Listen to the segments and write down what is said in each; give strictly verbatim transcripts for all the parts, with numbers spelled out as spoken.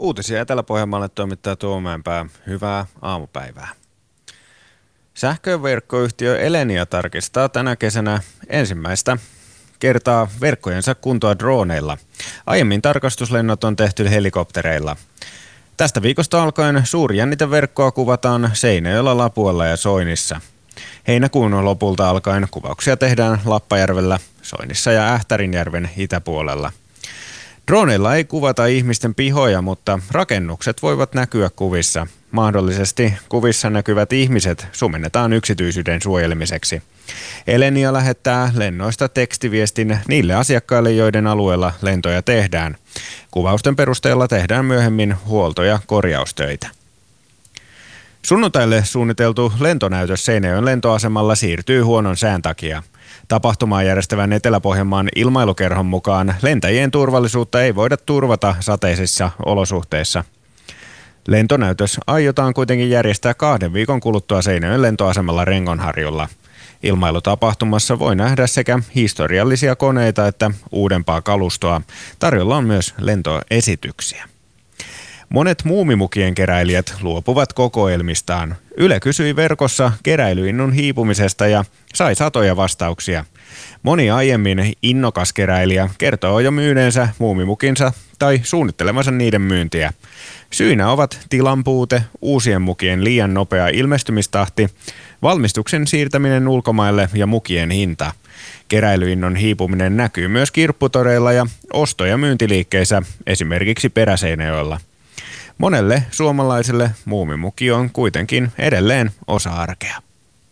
Uutisia Etelä-Pohjanmaalle toimittaa Tuomäenpää. Hyvää aamupäivää. Sähköverkkoyhtiö Elenia tarkistaa tänä kesänä ensimmäistä kertaa verkkojensa kuntoa droneilla. Aiemmin tarkastuslennot on tehty helikoptereilla. Tästä viikosta alkaen suurjänniteverkkoa kuvataan Seinäjoella, Lapualla ja Soinissa. Heinäkuun lopulta alkaen kuvauksia tehdään Lappajärvellä, Soinissa ja Ähtärinjärven itäpuolella. Droneilla ei kuvata ihmisten pihoja, mutta rakennukset voivat näkyä kuvissa. Mahdollisesti kuvissa näkyvät ihmiset sumennetaan yksityisyyden suojelemiseksi. Elenia lähettää lennoista tekstiviestin niille asiakkaille, joiden alueella lentoja tehdään. Kuvausten perusteella tehdään myöhemmin huolto- ja korjaustöitä. Sunnuntaille suunniteltu lentonäytös Seinäjoen lentoasemalla siirtyy huonon sään takia. Tapahtumaa järjestävän Etelä-Pohjanmaan ilmailukerhon mukaan lentäjien turvallisuutta ei voida turvata sateisissa olosuhteissa. Lentonäytös aiotaan kuitenkin järjestää kahden viikon kuluttua Seinäjoen lentoasemalla Rengonharjulla. Ilmailutapahtumassa voi nähdä sekä historiallisia koneita että uudempaa kalustoa. Tarjolla on myös lentoesityksiä. Monet muumimukien keräilijät luopuvat kokoelmistaan. Yle kysyi verkossa keräilyinnun hiipumisesta ja sai satoja vastauksia. Moni aiemmin innokas keräilijä kertoo jo myyneensä muumimukinsa tai suunnittelemansa niiden myyntiä. Syinä ovat tilan puute, uusien mukien liian nopea ilmestymistahti, valmistuksen siirtäminen ulkomaille ja mukien hinta. Keräilyinnon hiipuminen näkyy myös kirpputoreilla ja osto- ja myyntiliikkeissä, esimerkiksi Peräseinäjoella. Monelle suomalaiselle muumimuki on kuitenkin edelleen osa arkea.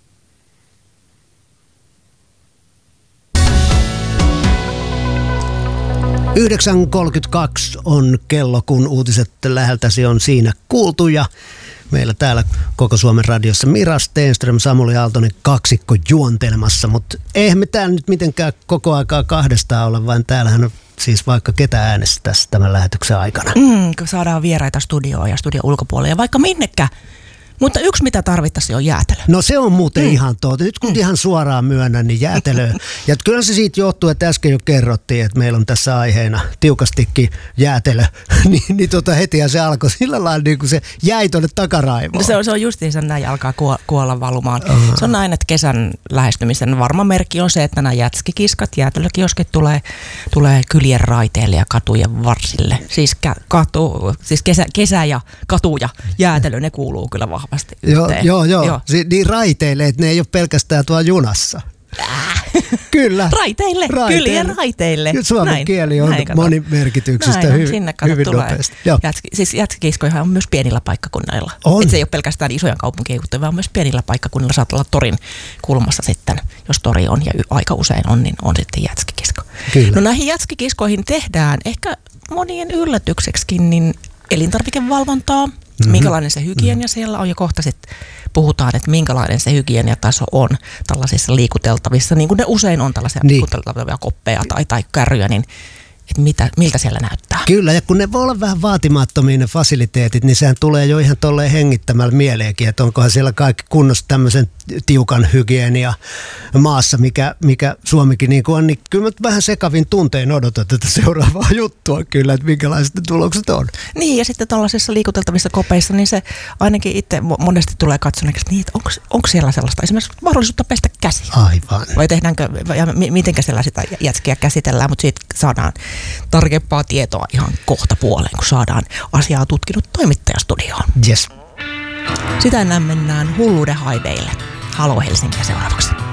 yhdeksän kolmekymmentäkaksi on kello, kun uutiset läheltäsi on siinä kuultu ja meillä täällä Koko Suomen radiossa Mira Stenström, Samuli Aaltonen kaksikko juontelmassa, mutta eihän me täällä nyt mitenkään koko aikaa kahdestaan ole, vaan täällähän on siis vaikka ketä äänestää tämän lähetyksen aikana. Mm, kun saadaan vieraita studioon ja studion ulkopuolelle ja vaikka minnekä. Mutta yksi mitä tarvittaisiin on jäätelö. No se on muuten mm. ihan totta. Nyt kun mm. ihan suoraan myönnän, niin jäätelö. Ja kyllä se siitä johtuu, että äsken jo kerrottiin, että meillä on tässä aiheena tiukastikin jäätelö. niin niin tota hetihän se alkoi sillä lailla, niin kuin se jäi tuonne takaraivoon. No se on, se on justiinsa näin, alkaa kuolla valumaan. Uh-huh. Se on näin, että kesän lähestymisen varma merkki on se, että nämä jätskikiskat, jäätelökioskit tulee, tulee kylien raiteille ja katujen varsille. Siis, katu, siis kesä, kesä ja katu ja jäätelö, ne kuuluu kyllä vahvasti. Joo, joo, joo. joo. Si- niin raiteille, että ne ei ole pelkästään tuolla junassa. Äh. Kyllä. Raiteille, raiteille. Kylien raiteille. Suomen näin, kieli on monimerkityksestä hy- sinne hyvin tulee. nopeasti. Jätski, siis jätskikiskoja on myös pienillä paikkakunnilla. Et se ei ole pelkästään isojen kaupunkien juttuja, vaan myös pienillä paikkakunnilla saattaa olla torin kulmassa sitten. Jos tori on ja y- aika usein on, niin on sitten jätskikisko. Kyllä. No näihin jätskikiskoihin tehdään ehkä monien yllätykseksikin niin elintarvikevalvontaa. Mm-hmm. Minkälainen se hygienia mm-hmm. siellä on ja kohta sitten puhutaan, että minkälainen se hygieniataso on tällaisissa liikuteltavissa, niin kuin ne usein on tällaisia niin. liikuteltavia koppeja tai, tai kärryjä, niin että mitä, miltä siellä näyttää. Kyllä, ja kun ne voi olla vähän vaatimattomia ne fasiliteetit, niin sehän tulee jo ihan tolleen hengittämällä mieleenkin, että onkohan siellä kaikki kunnossa tämmöisen tiukan hygienia maassa, mikä, mikä Suomikin niin kuin on, niin kyllä mä vähän sekavin tuntein odotan tätä seuraavaa juttua kyllä, että minkälaiset ne tulokset on. Niin, ja sitten tällaisissa liikuteltavissa kopeissa, niin se ainakin itse monesti tulee katsoneeksi, niin onko, onko siellä sellaista esimerkiksi mahdollisuutta pestä käsiä? Aivan. Vai tehdäänkö, ja mitenkä siellä sitä jätskiä käsitellään, mutta siitä saadaan tarkempaa tietoa ihan kohta puoleen, kun saadaan asiaa tutkinut toimittajastudioon. Yes. Sitä ennen mennään hulluuden haideille. Halo Helsinkiä seuraavaksi.